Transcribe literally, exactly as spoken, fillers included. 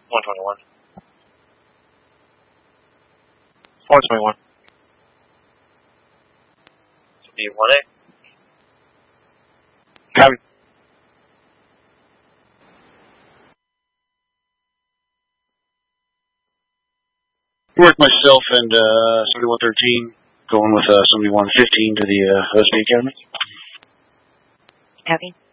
one twenty-one. one twenty-one. B one A. Copy. Work myself and uh, seventy-one thirteen, going with uh, seventy-one fifteen to the uh, O S B Academy. Copy.